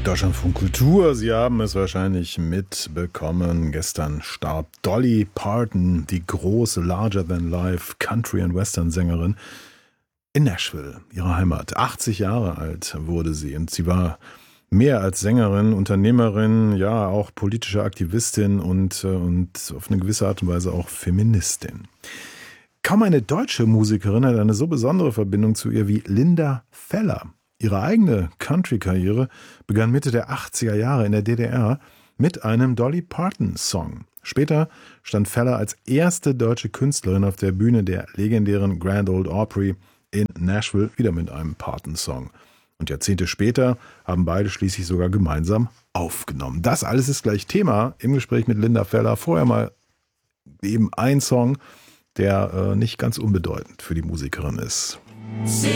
Deutschlandfunk Kultur, Sie haben es wahrscheinlich mitbekommen. Gestern starb Dolly Parton, die große Larger-than-Life Country- und Western-Sängerin in Nashville, ihrer Heimat. 80 Jahre alt wurde sie und sie war mehr als Sängerin, Unternehmerin, ja auch politische Aktivistin und auf eine gewisse Art und Weise auch Feministin. Kaum eine deutsche Musikerin hat eine so besondere Verbindung zu ihr wie Linda Feller. Ihre eigene Country-Karriere begann Mitte der 80er Jahre in der DDR mit einem Dolly Parton-Song. Später stand Feller als erste deutsche Künstlerin auf der Bühne der legendären Grand Ole Opry in Nashville wieder mit einem Parton-Song. Und Jahrzehnte später haben beide schließlich sogar gemeinsam aufgenommen. Das alles ist gleich Thema im Gespräch mit Linda Feller. Vorher mal eben ein Song, der nicht ganz unbedeutend für die Musikerin ist.